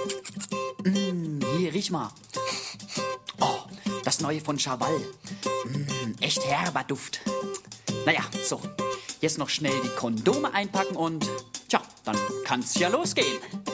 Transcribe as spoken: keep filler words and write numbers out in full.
Mm, hier, riech mal. Oh, das neue von Chaval. Mm, echt herber Duft. Naja, so. Jetzt noch schnell die Kondome einpacken und, tja, dann kann's ja losgehen.